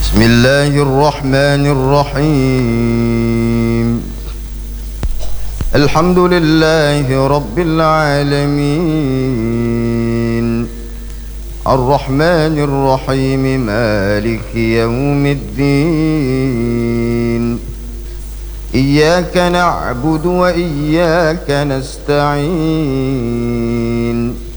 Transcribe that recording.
بسم الله الرحمن الرحيم. الحمد لله رب العالمين، الرحمن الرحيم، مالك يوم الدين. إياك نعبد وإياك نستعين.